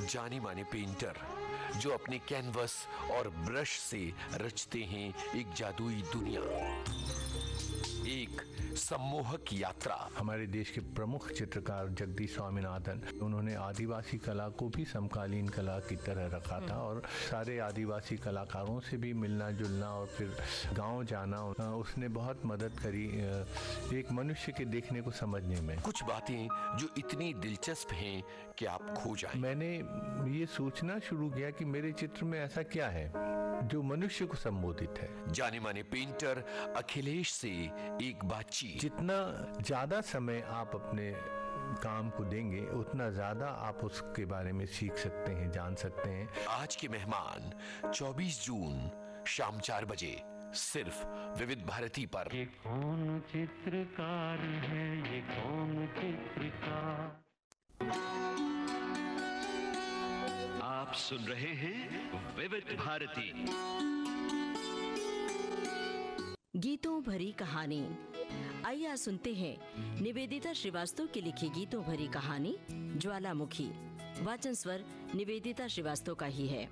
जाने माने पेंटर जो अपने कैनवस और ब्रश से रचते हैं एक जादुई दुनिया, एक सम्मोहक यात्रा। हमारे देश के प्रमुख चित्रकार जगदीश स्वामीनाथन, उन्होंने आदिवासी कला को भी समकालीन कला की तरह रखा था और सारे आदिवासी कलाकारों से भी मिलना जुलना और फिर गांव जाना, उसने बहुत मदद करी एक मनुष्य के देखने को समझने में। कुछ बातें जो इतनी दिलचस्प हैं कि आप खो जाएं। मैंने ये सोचना शुरू किया कि मेरे चित्र में ऐसा क्या है जो मनुष्य को संबोधित है। जाने माने पेंटर अखिलेश से एक बातचीत। जितना ज्यादा समय आप अपने काम को देंगे उतना ज्यादा आप उसके बारे में सीख सकते हैं, जान सकते हैं। आज के मेहमान 24 जून शाम 4 बजे सिर्फ विविध भारती पर। ये कौन चित्रकार है, ये कौन चित्रकार। आप सुन रहे हैं विविध भारती। गीतों भरी कहानी। आइए सुनते हैं निवेदिता श्रीवास्तव की लिखी गीतों भरी कहानी ज्वालामुखी। वाचन स्वर निवेदिता श्रीवास्तव का ही है।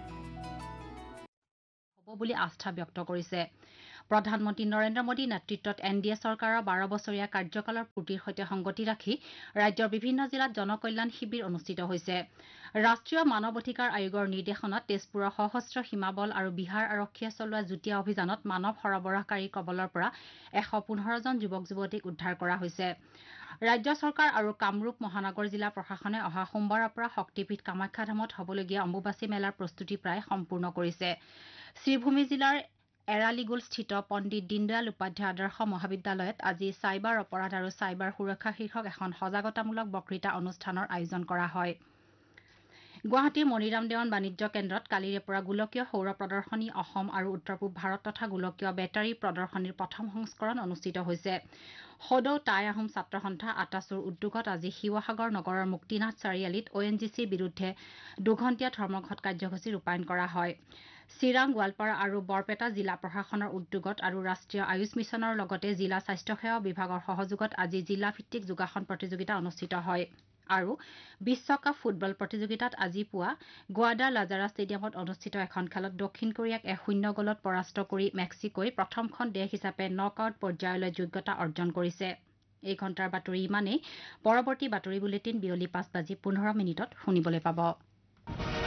বুলি আস্থা ব্যক্ত কৰিছে। প্ৰধানমন্ত্ৰী নৰেন্দ্ৰ মোদী নেতৃত্বত এনডিএ চৰকাৰৰ 12 বছৰীয়া কাৰ্যকালৰ পূৰ্তিৰ সৈতে সংগতি ৰাখি ৰাজ্যৰ বিভিন্ন জিলাত জনকল্যাণ শিবিৰ অনুষ্ঠিত হৈছে। ৰাষ্ট্ৰীয় মানৱ অধিকাৰ আয়োগৰ নিৰ্দেশনাত তেজপুৰৰ সশস্ত্ৰ সীমাবল আৰু বিহাৰ আৰক্ষীয়ে চলোৱা যুটীয়া অভিযানত মানৱ সৰবৰাহকাৰী কবলৰ পৰা 115 জন যুৱক যুৱতীক উদ্ধাৰ কৰা হৈছে। ৰাজ্য চৰকাৰ আৰু কামৰূপ মহানগৰ জিলা প্ৰশাসনে অহা সোমবাৰৰ পৰা শক্তিপীঠ কামাখ্যা ধামত হ'বলগীয়া অম্বুবাচী মেলাৰ প্ৰস্তুতি প্ৰায় সম্পূৰ্ণ কৰিছে। শ্ৰীভূমি জিলাৰ এৰালিগুল স্থিত পণ্ডিত দীনদয়াল উপাধ্যায় আদৰ্শ মহাবিদ্যালয়ত আজি চাইবাৰ অপৰাধ আৰু চাইবাৰ সুৰক্ষা শীৰ্ষক এখন সজাগতামূলক বক্তৃতা অনুষ্ঠানৰ আয়োজন কৰা হয়। গুৱাহাটীৰ মণিৰাম দেৱান বাণিজ্য কেন্দ্ৰত কালিৰে পৰা গোলকীয় সৌৰ প্ৰদৰ্শনী অসম আৰু উত্তৰ পূব ভাৰত তথা গোলকীয় বেটাৰী প্ৰদৰ্শনীৰ প্ৰথম সংস্কৰণ অনুষ্ঠিত হৈছে। সদৌ টাই আহোম ছাত্ৰ সন্থা আটাচুৰ উদ্যোগত আজি শিৱসাগৰ নগৰৰ মুক্তিনাথ চাৰিআলিত ONGCৰ বিৰুদ্ধে দুঘণ্টীয়া ধৰ্মঘট কাৰ্যসূচী ৰূপায়ণ কৰা হয়। চিৰাং, গোৱালপাৰা আৰু বৰপেটা জিলা প্ৰশাসনৰ উদ্যোগত আৰু ৰাষ্ট্ৰীয় আয়ুষ মিছনৰ লগতে জিলা স্বাস্থ্যসেৱা বিভাগৰ সহযোগত আজি জিলা ভিত্তিক যোগাসন প্ৰতিযোগিতা অনুষ্ঠিত হয়। আৰু বিশ্বকাপ ফুটবল প্ৰতিযোগিতাত আজি পুৱা গোৱাডাৰ লাজাৰা ষ্টেডিয়ামত অনুষ্ঠিত এখন খেলত দক্ষিণ কোৰিয়াক 1-0 গলত পৰাস্ত কৰি মেক্সিকোই প্ৰথমখন দেশ হিচাপে নকআউট পৰ্যায়লৈ যোগ্যতা অৰ্জন কৰিছে। এই ঘণ্টাৰ বাতৰি ইমানেই। পৰৱৰ্তী বাতৰি বুলেটিন বিয়লি 5:15 শুনিবলৈ পাব।